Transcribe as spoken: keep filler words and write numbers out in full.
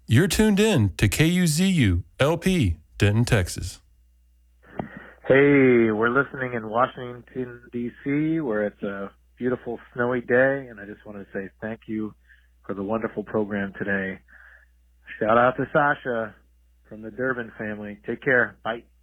You're tuned in to K U Z U L P, Denton, Texas. Hey, we're listening in Washington, D C, where it's a beautiful snowy day, and I just want to say thank you for the wonderful program today. Shout out to Sasha from the Durbin family. Take care. Bye.